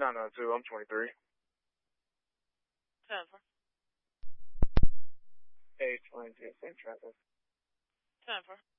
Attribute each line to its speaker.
Speaker 1: 992, I'm 23.
Speaker 2: 10-4.
Speaker 1: Hey, 22, same traffic.
Speaker 2: 10-4.